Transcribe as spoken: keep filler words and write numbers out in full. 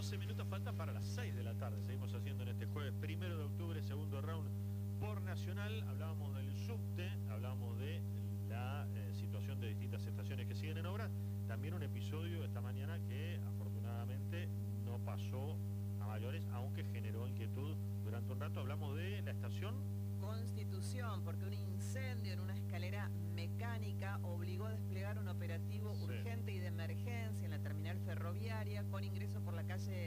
doce minutos faltan para las seis de la tarde. Seguimos haciendo en este jueves primero de octubre, segundo round por Nacional. Hablábamos del subte, hablábamos de la eh, situación de distintas estaciones que siguen en obra. También un episodio esta mañana que afortunadamente no pasó a mayores, aunque generó inquietud durante un rato. Hablamos de la estación Constitución, porque un incendio en una escalera mecánica obligó a desplegar un operativo sí. urgente y de emergencia en la terminal ferroviaria con ingreso por la calle